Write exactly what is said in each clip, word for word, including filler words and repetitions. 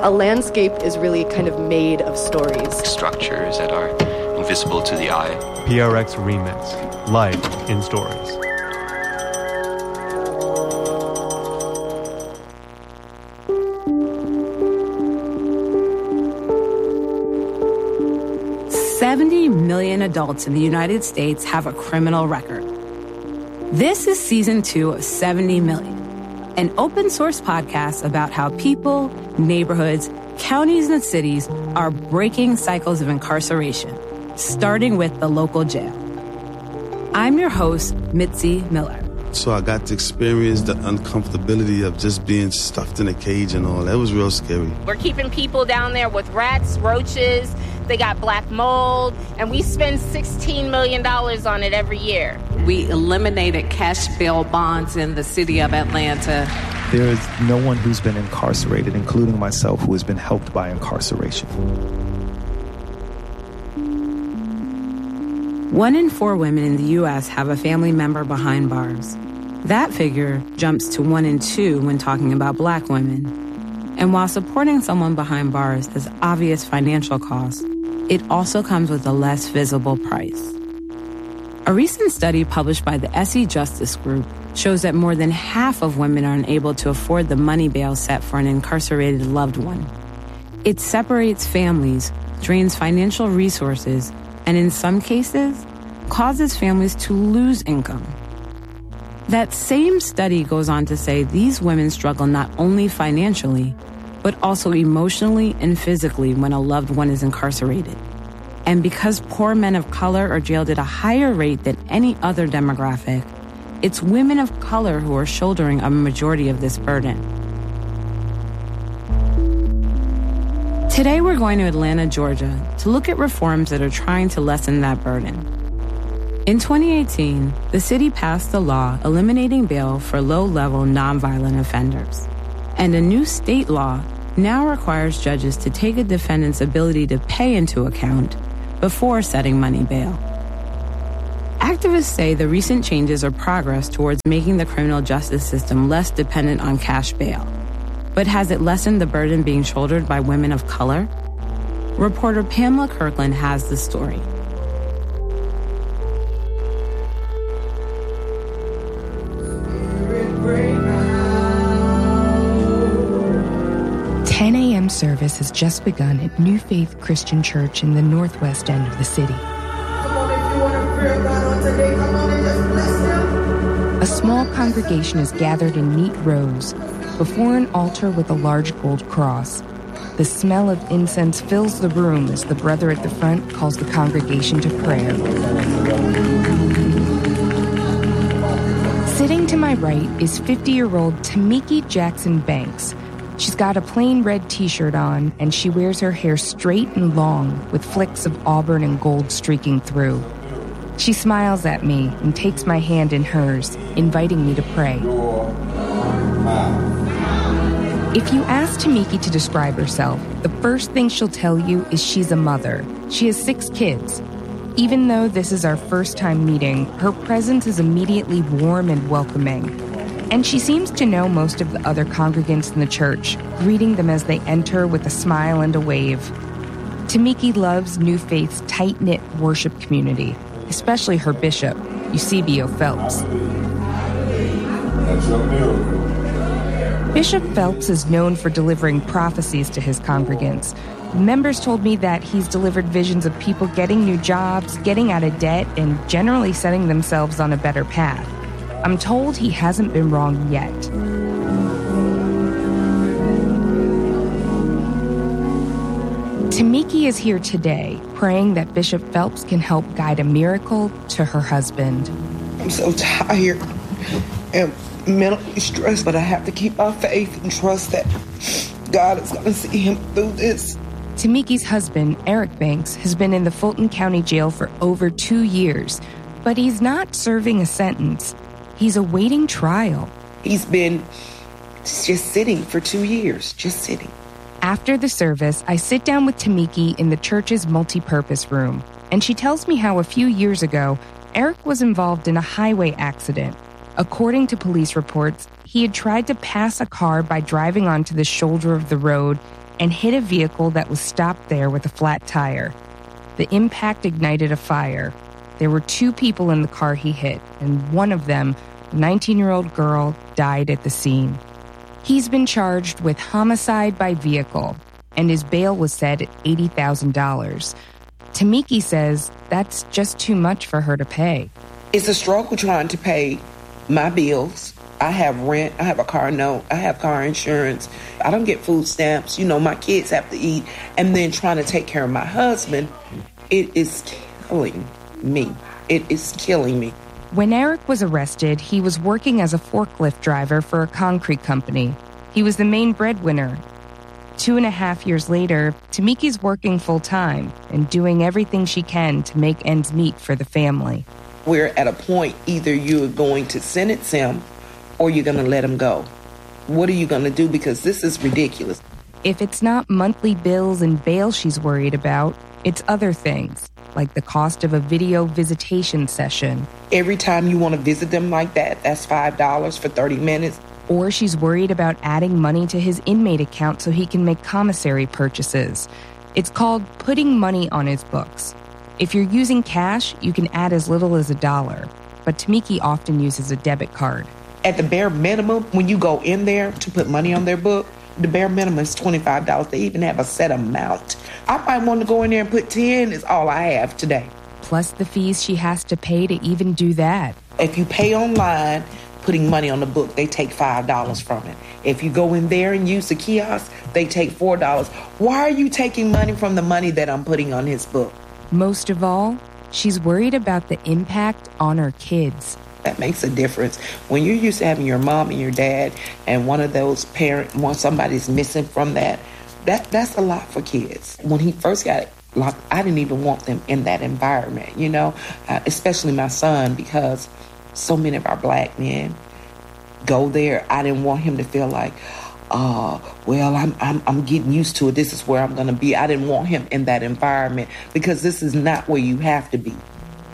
A landscape is really kind of made of stories. Structures that are invisible to the eye. P R X Remix, life in stories. seventy million adults in the United States have a criminal record. This is season two of seventy million, an open source podcast about how people, neighborhoods, counties, and cities are breaking cycles of incarceration, starting with the local jail. I'm your host, Mitzi Miller. So I got to experience the uncomfortability of just being stuffed in a cage and all. That was real scary. We're keeping people down there with rats, roaches. They got black mold, and we spend sixteen million dollars on it every year. We eliminated cash bail bonds in the city of Atlanta. There is no one who's been incarcerated, including myself, who has been helped by incarceration. One in four women in the U S have a family member behind bars. That figure jumps to one in two when talking about black women. And while supporting someone behind bars has obvious financial costs, it also comes with a less visible price. A recent study published by the S E Justice Group shows that more than half of women are unable to afford the money bail set for an incarcerated loved one. It separates families, drains financial resources, and in some cases, causes families to lose income. That same study goes on to say these women struggle not only financially, but also emotionally and physically when a loved one is incarcerated. And because poor men of color are jailed at a higher rate than any other demographic, it's women of color who are shouldering a majority of this burden. Today we're going to Atlanta, Georgia, to look at reforms that are trying to lessen that burden. In twenty eighteen, the city passed a law eliminating bail for low-level nonviolent offenders. And a new state law now requires judges to take a defendant's ability to pay into account before setting money bail. Activists say the recent changes are progress towards making the criminal justice system less dependent on cash bail. But has it lessened the burden being shouldered by women of color? Reporter Pamela Kirkland has the story. ten a.m. service has just begun at New Faith Christian Church in the northwest end of the city. A small congregation is gathered in neat rows before an altar with a large gold cross. The smell of incense fills the room as the brother at the front calls the congregation to prayer. Sitting to my right is fifty-year-old Tamiki Jackson Banks. She's got a plain red t-shirt on, and she wears her hair straight and long with flicks of auburn and gold streaking through. She smiles at me and takes my hand in hers, inviting me to pray. If you ask Tamiki to describe herself, the first thing she'll tell you is she's a mother. She has six kids. Even though this is our first time meeting, her presence is immediately warm and welcoming. And she seems to know most of the other congregants in the church, greeting them as they enter with a smile and a wave. Tamiki loves New Faith's tight-knit worship community, especially her bishop, Eusebio Phelps. Bishop Phelps is known for delivering prophecies to his congregants. Members told me that he's delivered visions of people getting new jobs, getting out of debt, and generally setting themselves on a better path. I'm told he hasn't been wrong yet. Tamiki is here today, praying that Bishop Phelps can help guide a miracle to her husband. I'm so tired and mentally stressed, but I have to keep my faith and trust that God is going to see him through this. Tamiki's husband, Eric Banks, has been in the Fulton County Jail for over two years, but he's not serving a sentence. He's awaiting trial. He's been just sitting for two years, just sitting. After the service, I sit down with Tamiki in the church's multi-purpose room, and she tells me how a few years ago, Eric was involved in a highway accident. According to police reports, he had tried to pass a car by driving onto the shoulder of the road and hit a vehicle that was stopped there with a flat tire. The impact ignited a fire. There were two people in the car he hit, and one of them, a nineteen-year-old girl, died at the scene. He's been charged with homicide by vehicle, and his bail was set at eighty thousand dollars. Tamiki says that's just too much for her to pay. It's a struggle trying to pay my bills. I have rent, I have a car note, I have car insurance. I don't get food stamps. You know, my kids have to eat. And then trying to take care of my husband, it is killing me. It is killing me. When Eric was arrested, he was working as a forklift driver for a concrete company. He was the main breadwinner. Two and a half years later, Tamiki's working full-time and doing everything she can to make ends meet for the family. We're at a point, either you're going to sentence him or you're going to let him go. What are you going to do? Because this is ridiculous. If it's not monthly bills and bail she's worried about, it's other things, like the cost of a video visitation session. Every time you want to visit them like that, that's five dollars for thirty minutes. Or she's worried about adding money to his inmate account so he can make commissary purchases. It's called putting money on his books. If you're using cash, you can add as little as a dollar, but Tamiki often uses a debit card. At the bare minimum, when you go in there to put money on their book, the bare minimum is twenty-five dollars. They even have a set amount. I might want to go in there and put ten is all I have today. Plus the fees she has to pay to even do that. If you pay online, putting money on the book, they take five dollars from it. If you go in there and use the kiosk, they take four dollars. Why are you taking money from the money that I'm putting on his book? Most of all, she's worried about the impact on her kids. That makes a difference. When you're used to having your mom and your dad and one of those parents, when somebody's missing from that, that that's a lot for kids. When he first got locked, I didn't even want them in that environment, you know, uh, especially my son, because so many of our black men go there. I didn't want him to feel like, oh, well, I'm, I'm, I'm getting used to it. This is where I'm going to be. I didn't want him in that environment because this is not where you have to be.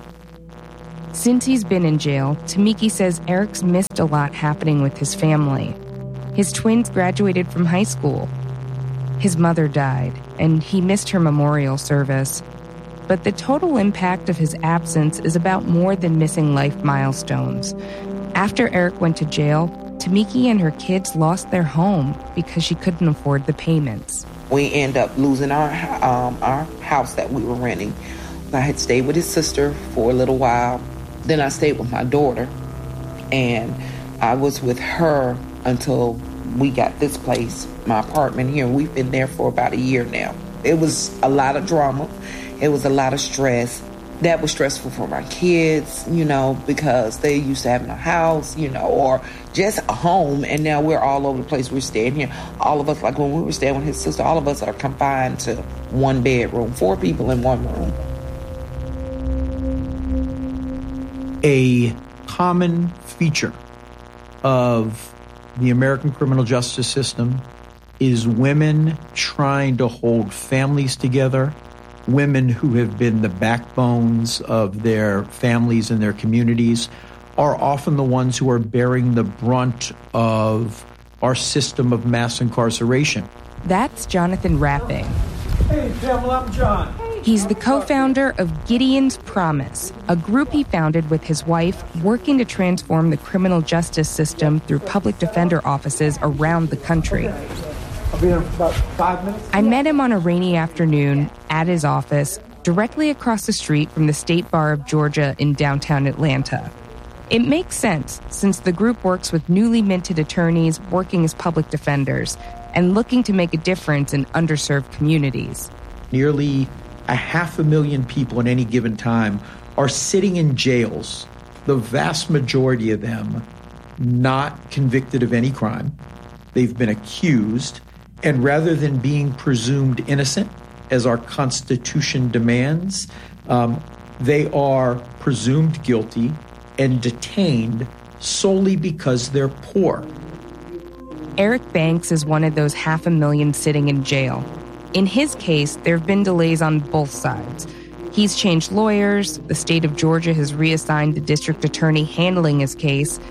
Since he's been in jail, Tamiki says Eric's missed a lot happening with his family. His twins graduated from high school. His mother died, and he missed her memorial service. But the total impact of his absence is about more than missing life milestones. After Eric went to jail, Tamiki and her kids lost their home because she couldn't afford the payments. We end up losing our um, our house that we were renting. I had stayed with his sister for a little while. Then I stayed with my daughter, and I was with her until we got this place, my apartment here. We've been there for about a year now. It was a lot of drama. It was a lot of stress. That was stressful for my kids, you know, because they used to having a house, you know, or just a home, and now we're all over the place. We're staying here. All of us, like when we were staying with his sister, all of us are confined to one bedroom, four people in one room. A common feature of the American criminal justice system is women trying to hold families together, women who have been the backbones of their families and their communities are often the ones who are bearing the brunt of our system of mass incarceration. That's Jonathan Rapping. Hey, Pamela, I'm John. He's the co-founder of Gideon's Promise, a group he founded with his wife working to transform the criminal justice system through public defender offices around the country. I'll be in about five minutes. I met him on a rainy afternoon at his office, directly across the street from the State Bar of Georgia in downtown Atlanta. It makes sense, since the group works with newly minted attorneys working as public defenders and looking to make a difference in underserved communities. Nearly a half a million people at any given time are sitting in jails, the vast majority of them not convicted of any crime. They've been accused, and rather than being presumed innocent, as our Constitution demands, um, they are presumed guilty and detained solely because they're poor. Eric Banks is one of those half a million sitting in jail. In his case, there have been delays on both sides. He's changed lawyers, the state of Georgia has reassigned the district attorney handling his case,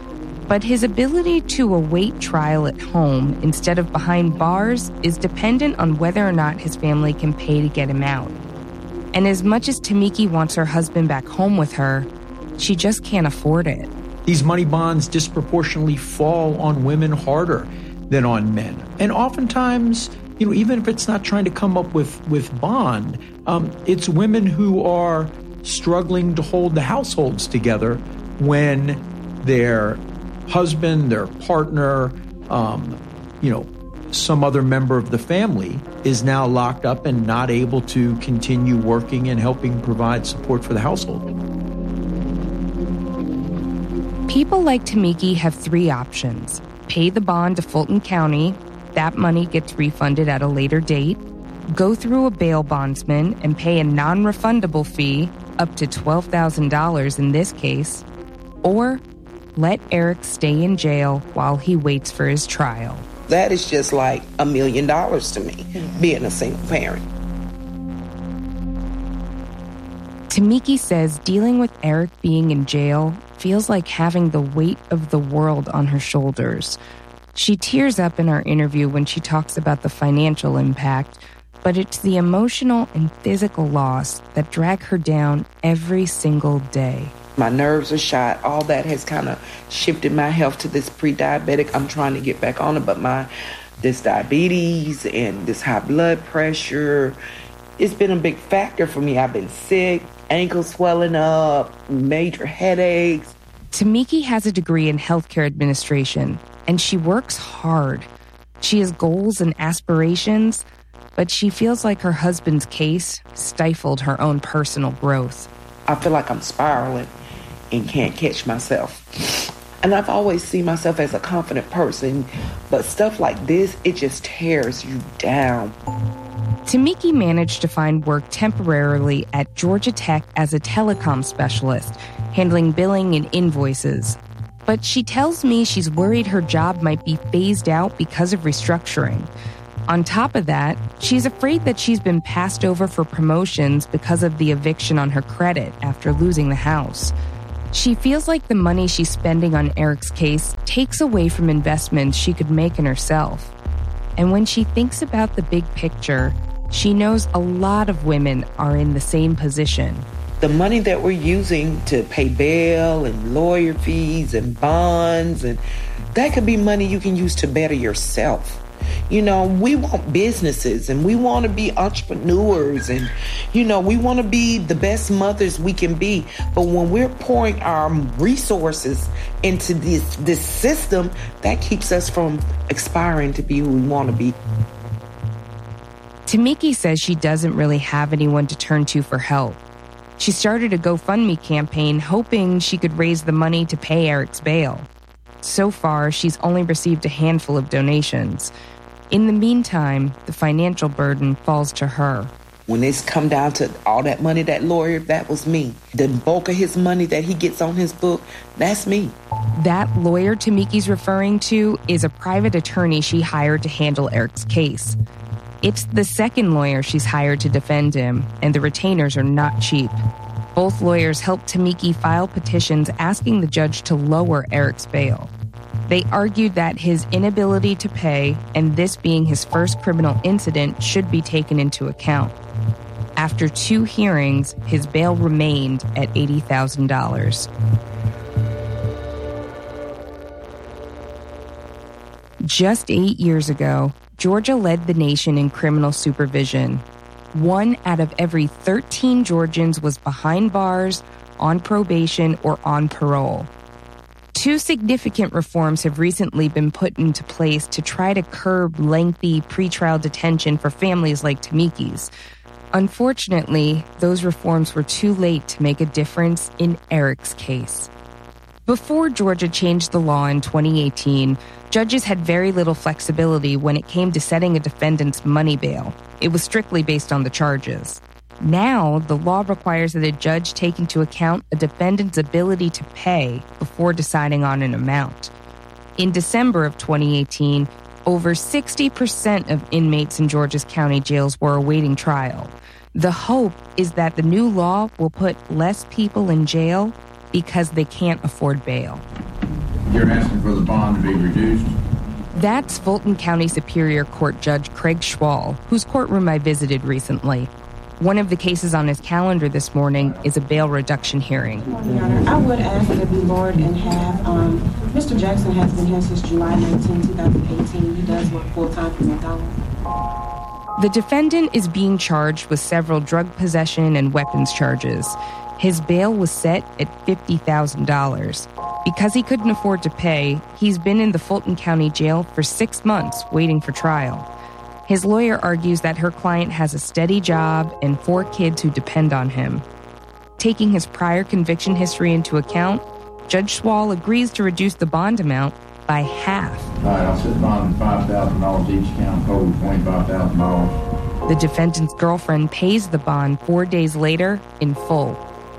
But his ability to await trial at home instead of behind bars is dependent on whether or not his family can pay to get him out. And as much as Tamiki wants her husband back home with her, she just can't afford it. These money bonds disproportionately fall on women harder than on men. And oftentimes, you know, even if it's not trying to come up with, with bond, um, it's women who are struggling to hold the households together when their husband, their partner, um, you know, some other member of the family is now locked up and not able to continue working and helping provide support for the household. People like Tamiki have three options. Pay the bond to Fulton County. That money gets refunded at a later date. Go through a bail bondsman and pay a non-refundable fee, up to twelve thousand dollars in this case. Or let Eric stay in jail while he waits for his trial. That is just like a million dollars to me, being a single parent. Tamiki says dealing with Eric being in jail feels like having the weight of the world on her shoulders. She tears up in our interview when she talks about the financial impact, but it's the emotional and physical loss that drag her down every single day. My nerves are shot. All that has kind of shifted my health to this pre-diabetic. I'm trying to get back on it, but my this diabetes and this high blood pressure, it's been a big factor for me. I've been sick, ankles swelling up, major headaches. Tamiki has a degree in healthcare administration, and she works hard. She has goals and aspirations, but she feels like her husband's case stifled her own personal growth. I feel like I'm spiraling and can't catch myself. And I've always seen myself as a confident person, but stuff like this, it just tears you down. Tamiki managed to find work temporarily at Georgia Tech as a telecom specialist, handling billing and invoices. But she tells me she's worried her job might be phased out because of restructuring. On top of that, she's afraid that she's been passed over for promotions because of the eviction on her credit after losing the house. She feels like the money she's spending on Eric's case takes away from investments she could make in herself. And when she thinks about the big picture, she knows a lot of women are in the same position. The money that we're using to pay bail and lawyer fees and bonds, and that could be money you can use to better yourself. You know, we want businesses and we want to be entrepreneurs and, you know, we want to be the best mothers we can be. But when we're pouring our resources into this, this system, that keeps us from aspiring to be who we want to be. Tamiki says she doesn't really have anyone to turn to for help. She started a GoFundMe campaign hoping she could raise the money to pay Eric's bail. So far, she's only received a handful of donations. In the meantime, the financial burden falls to her. When it's come down to all that money, that lawyer, that was me. The bulk of his money that he gets on his book, that's me. That lawyer Tamiki's referring to is a private attorney she hired to handle Eric's case. It's the second lawyer she's hired to defend him, and the retainers are not cheap. Both lawyers helped Tamiki file petitions asking the judge to lower Eric's bail. They argued that his inability to pay and this being his first criminal incident should be taken into account. After two hearings, his bail remained at eighty thousand dollars. Just eight years ago, Georgia led the nation in criminal supervision. One out of every thirteen Georgians was behind bars, on probation, or on parole. Two significant reforms have recently been put into place to try to curb lengthy pretrial detention for families like Tamiki's. Unfortunately, those reforms were too late to make a difference in Eric's case. Before Georgia changed the law in twenty eighteen, judges had very little flexibility when it came to setting a defendant's money bail. It was strictly based on the charges. Now, the law requires that a judge take into account a defendant's ability to pay before deciding on an amount. In December of twenty eighteen, over sixty percent of inmates in Georgia's county jails were awaiting trial. The hope is that the new law will put less people in jail because they can't afford bail. You're asking for the bond to be reduced? That's Fulton County Superior Court Judge Craig Schwall, whose courtroom I visited recently. One of the cases on his calendar this morning is a bail reduction hearing. Your Honor, I would ask that it be lowered in half. Um, Mister Jackson has been here since July nineteenth, twenty eighteen. He does work full-time for McDonald's. The defendant is being charged with several drug possession and weapons charges. His bail was set at fifty thousand dollars. Because he couldn't afford to pay, he's been in the Fulton County Jail for six months waiting for trial. His lawyer argues that her client has a steady job and four kids who depend on him. Taking his prior conviction history into account, Judge Schwall agrees to reduce the bond amount by half. All right, I'll set the bond at five thousand dollars each count, total twenty-five thousand dollars. The defendant's girlfriend pays the bond four days later in full.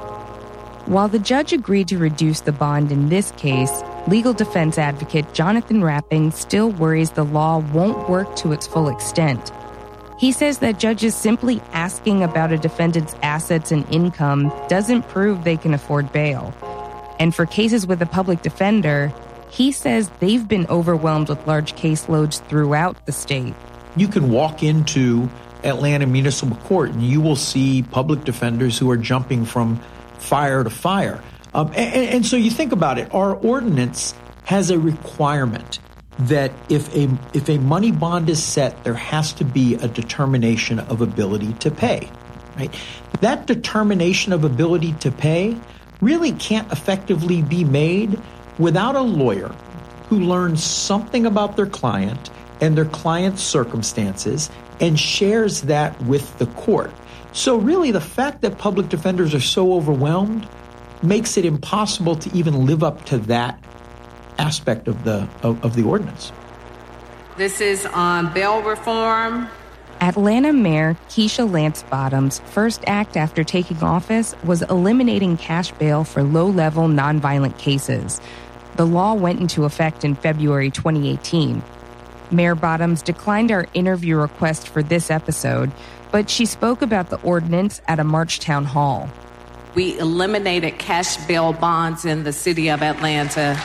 While the judge agreed to reduce the bond in this case, legal defense advocate Jonathan Rapping still worries the law won't work to its full extent. He says that judges simply asking about a defendant's assets and income doesn't prove they can afford bail. And for cases with a public defender, he says they've been overwhelmed with large caseloads throughout the state. You can walk into Atlanta Municipal Court and you will see public defenders who are jumping from fire to fire. Um, and, and so you think about it, our ordinance has a requirement that if a if a money bond is set, there has to be a determination of ability to pay, right? That determination of ability to pay really can't effectively be made without a lawyer who learns something about their client and their client's circumstances and shares that with the court. So really the fact that public defenders are so overwhelmed makes it impossible to even live up to that aspect of the of, of the ordinance. This is on bail reform. Atlanta Mayor Keisha Lance Bottoms' first act after taking office was eliminating cash bail for low-level nonviolent cases. The law went into effect in February twenty eighteen. Mayor Bottoms declined our interview request for this episode, but she spoke about the ordinance at a March town hall. We eliminated cash bail bonds in the city of Atlanta.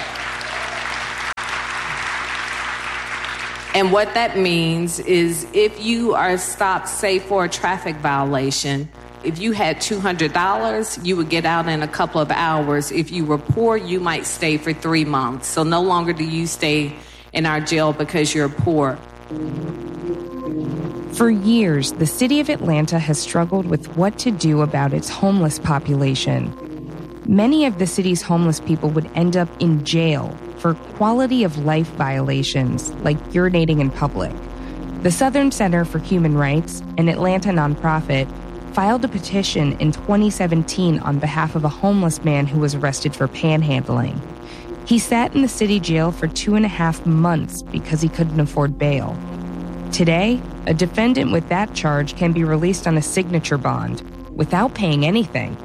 And what that means is if you are stopped, say, for a traffic violation, if you had two hundred dollars, you would get out in a couple of hours. If you were poor, you might stay for three months. So no longer do you stay in our jail because you're poor. For years, the city of Atlanta has struggled with what to do about its homeless population. Many of the city's homeless people would end up in jail for quality of life violations like urinating in public. The Southern Center for Human Rights, an Atlanta nonprofit, filed a petition in twenty seventeen on behalf of a homeless man who was arrested for panhandling. He sat in the city jail for two and a half months because he couldn't afford bail. Today, a defendant with that charge can be released on a signature bond without paying anything.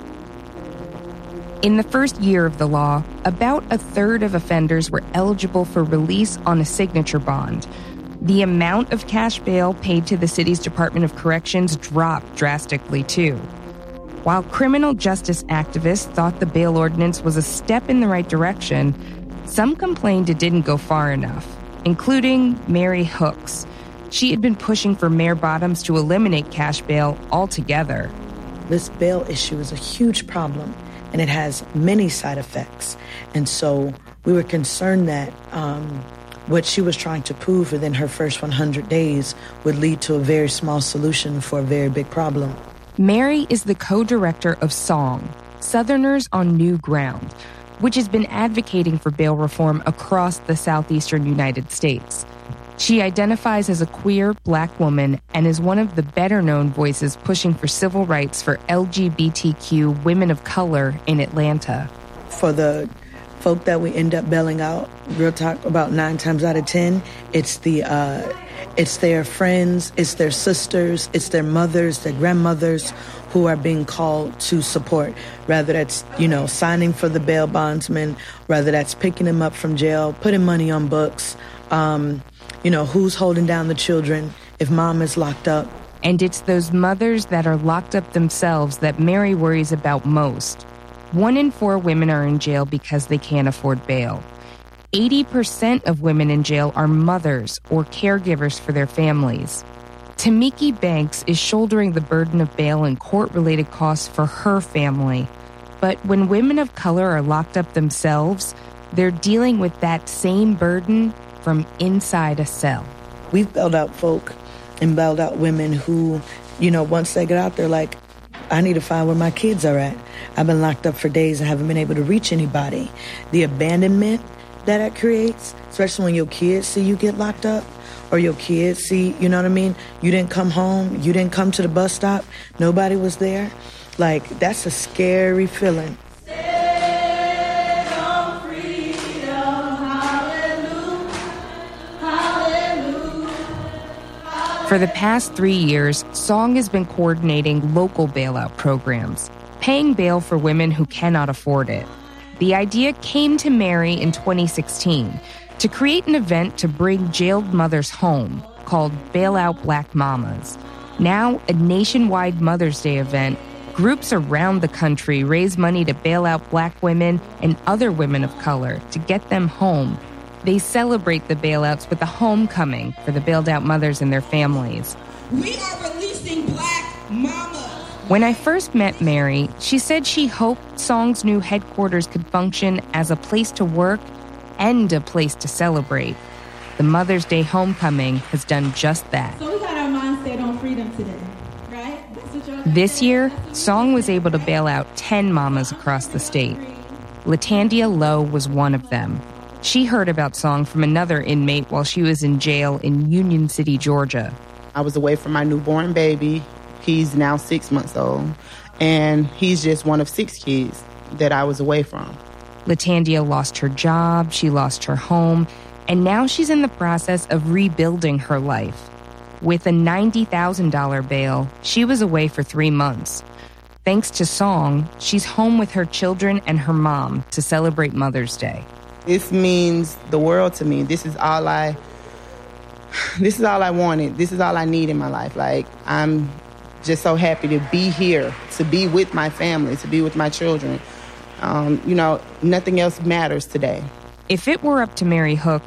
In the first year of the law, about a third of offenders were eligible for release on a signature bond. The amount of cash bail paid to the city's Department of Corrections dropped drastically, too. While criminal justice activists thought the bail ordinance was a step in the right direction, some complained it didn't go far enough, including Mary Hooks. She had been pushing for Mayor Bottoms to eliminate cash bail altogether. This bail issue is a huge problem, and it has many side effects. And so we were concerned that um, what she was trying to prove within her first one hundred days would lead to a very small solution for a very big problem. Mary is the co-director of SONG, Southerners on New Ground, which has been advocating for bail reform across the southeastern United States. She identifies as a queer Black woman and is one of the better-known voices pushing for civil rights for L G B T Q women of color in Atlanta. For the folk that we end up bailing out, real talk, about nine times out of ten, it's the uh, it's their friends, it's their sisters, it's their mothers, their grandmothers who are being called to support. Rather that's, you know, signing for the bail bondsman, rather that's picking them up from jail, putting money on books, um, you know, who's holding down the children if mom is locked up. And it's those mothers that are locked up themselves that Mary worries about most. One in four women are in jail because they can't afford bail. eighty percent of women in jail are mothers or caregivers for their families. Tamiki Banks is shouldering the burden of bail and court-related costs for her family. But when women of color are locked up themselves, they're dealing with that same burden from inside a cell. We've bailed out folk and bailed out women who, you know, once they get out, they're like, I need to find where my kids are at. I've been locked up for days and haven't been able to reach anybody. The abandonment that it creates, especially when your kids see you get locked up, or your kids see, you know what I mean? You didn't come home, you didn't come to the bus stop, nobody was there. Like, that's a scary feeling. For the past three years, Song has been coordinating local bailout programs, paying bail for women who cannot afford it. The idea came to Mary in twenty sixteen to create an event to bring jailed mothers home called Bail Out Black Mamas. Now, a nationwide Mother's Day event, groups around the country raise money to bail out black women and other women of color to get them home. They celebrate the bailouts with a homecoming for the bailed out mothers and their families. We are releasing black mamas. When I first met Mary, she said she hoped Song's new headquarters could function as a place to work and a place to celebrate. The Mother's Day homecoming has done just that. So we got our mindset on freedom today, right? That's what y'all This year, Song was able to bail out ten mamas across the state. Latandia Lowe was one of them. She heard about Song from another inmate while she was in jail in Union City, Georgia. I was away from my newborn baby. He's now six months old, and he's just one of six kids that I was away from. Latandia lost her job, she lost her home, and now she's in the process of rebuilding her life. With a ninety thousand dollars bail, she was away for three months. Thanks to Song, she's home with her children and her mom to celebrate Mother's Day. This means the world to me. This is all I, this is all I wanted. This is all I need in my life. Like, I'm just so happy to be here, to be with my family, to be with my children. Um, you know, nothing else matters today. If it were up to Mary Hook,